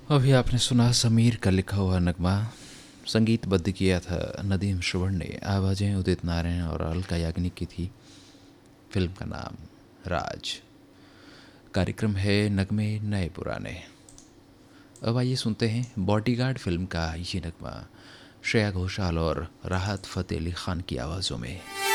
अभी आपने सुना समीर का लिखा हुआ नगमा। संगीतबद्ध किया था नदीम श्रवण ने, आवाज़ें उदित नारायण और अलका याग्निक की थी। फिल्म का नाम राज। कार्यक्रम है नगमे नए पुराने। अब आइए सुनते हैं बॉडीगार्ड फिल्म का ये नगमा, श्रेया घोषाल और राहत फ़तेह अली खान की आवाज़ों में।